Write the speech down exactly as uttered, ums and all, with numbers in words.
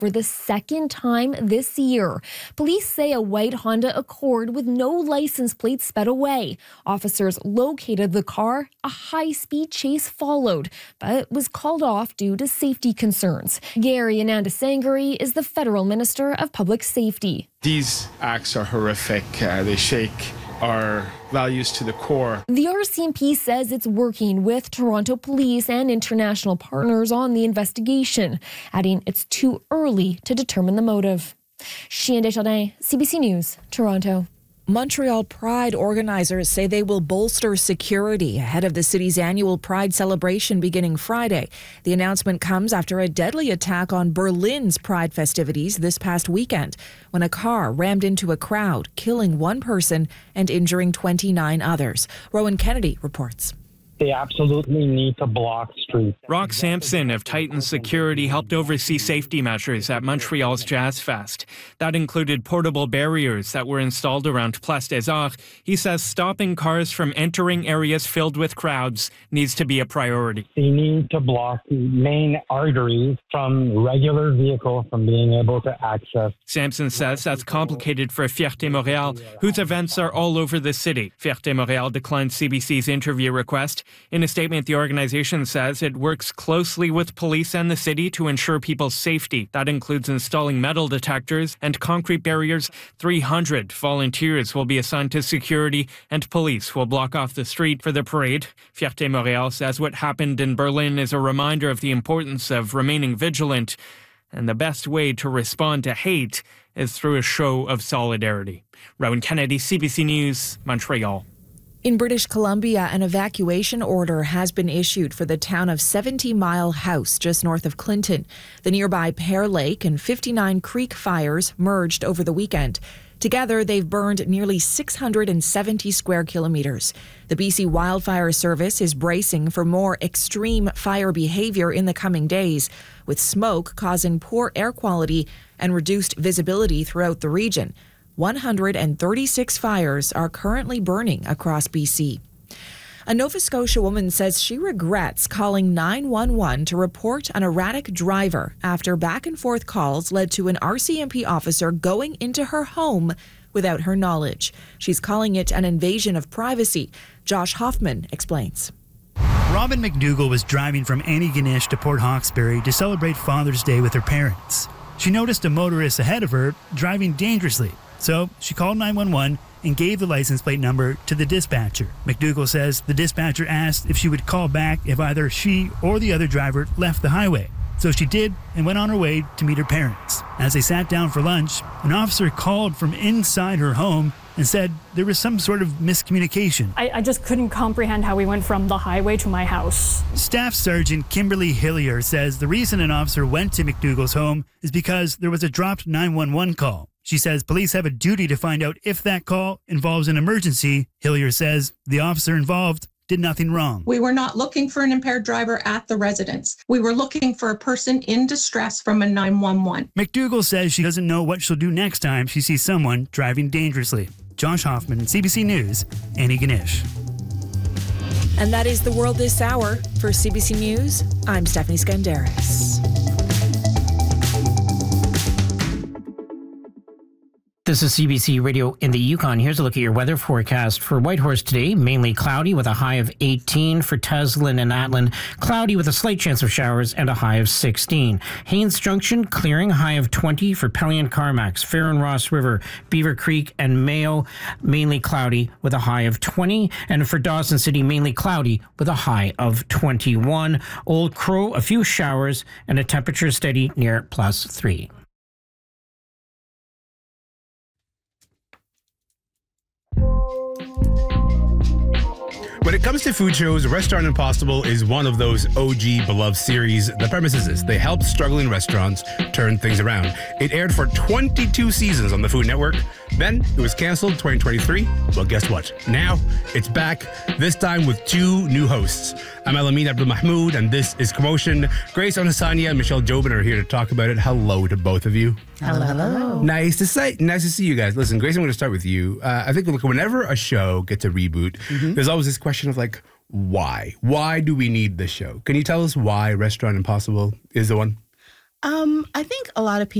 for the second time this year. Police say a white Honda Accord with no license plate sped away. Officers located the car. A high-speed chase followed, but was called off due to safety concerns. Gary Anandasangari is the federal minister of public safety. These acts are horrific. Uh, they shake our values to the core. The R C M P says it's working with Toronto police and international partners on the investigation, adding it's too early to determine the motive. Chien Desjardins, C B C News, Toronto. Montreal Pride organizers say they will bolster security ahead of the city's annual Pride celebration beginning Friday. The announcement comes after a deadly attack on Berlin's Pride festivities this past weekend, when a car rammed into a crowd, killing one person and injuring twenty-nine others. Rowan Kennedy reports. They absolutely need to block streets. Rock Sampson of Titan Security helped oversee safety measures at Montreal's Jazz Fest. That included portable barriers that were installed around Place des Arts. He says stopping cars from entering areas filled with crowds needs to be a priority. They need to block the main arteries from regular vehicles from being able to access. Sampson says that's complicated for Fierté Montréal, whose events are all over the city. Fierté Montréal declined C B C's interview request. In a statement, the organization says it works closely with police and the city to ensure people's safety. That includes installing metal detectors and concrete barriers. three hundred volunteers will be assigned to security, and police will block off the street for the parade. Fierté Montréal says what happened in Berlin is a reminder of the importance of remaining vigilant, and the best way to respond to hate is through a show of solidarity. Rowan Kennedy, C B C News, Montreal. In British Columbia, an evacuation order has been issued for the town of Seventy Mile House, just north of Clinton. The nearby Pear Lake and fifty-nine Creek fires merged over the weekend. Together, they've burned nearly six hundred seventy square kilometers. The B C Wildfire Service is bracing for more extreme fire behavior in the coming days, with smoke causing poor air quality and reduced visibility throughout the region. one hundred thirty-six fires are currently burning across B C. A Nova Scotia woman says she regrets calling nine one one to report an erratic driver after back-and-forth calls led to an R C M P officer going into her home without her knowledge. She's calling it an invasion of privacy. Josh Hoffman explains. Robin McDougall was driving from Antigonish to Port Hawkesbury to celebrate Father's Day with her parents. She noticed a motorist ahead of her driving dangerously. So she called nine one one and gave the license plate number to the dispatcher. McDougall says the dispatcher asked if she would call back if either she or the other driver left the highway. So she did and went on her way to meet her parents. As they sat down for lunch, an officer called from inside her home and said there was some sort of miscommunication. I, I just couldn't comprehend how we went from the highway to my house. Staff Sergeant Kimberly Hillier says the reason an officer went to McDougall's home is because there was a dropped nine one one call. She says police have a duty to find out if that call involves an emergency. Hillier says the officer involved did nothing wrong. We were not looking for an impaired driver at the residence. We were looking for a person in distress from a nine one one. McDougall says she doesn't know what she'll do next time she sees someone driving dangerously. Josh Hoffman, C B C News, Antigonish. And that is the world this hour. For C B C News, I'm Stephanie Skandaris. This is C B C Radio in the Yukon. Here's a look at your weather forecast. For Whitehorse today, mainly cloudy with a high of eighteen. For Teslin and Atlin, cloudy with a slight chance of showers and a high of sixteen. Haines Junction, clearing, high of twenty. For Pelly Carmax, Fair and Ross River, Beaver Creek and Mayo, mainly cloudy with a high of twenty. And for Dawson City, mainly cloudy with a high of twenty-one. Old Crow, a few showers and a temperature steady near plus three. When it comes to food shows, Restaurant Impossible is one of those O G beloved series. The premise is this: they help struggling restaurants turn things around. It aired for twenty-two seasons on the Food Network. Then it was canceled in twenty twenty-three. Well, guess what? Now it's back, this time with two new hosts. I'm Elamin Abdul Mahmoud, and this is Commotion. Grace Onisanya and Michelle Jobin are here to talk about it. Hello to both of you. Hello, hello. Nice to say, nice to see you guys. Listen, Grace, I'm going to start with you. Uh, I think look, whenever a show gets a reboot, mm-hmm. there's always this question of like, why? Why do we need this show? Can you tell us why Restaurant Impossible is the one? Um, I think a lot of people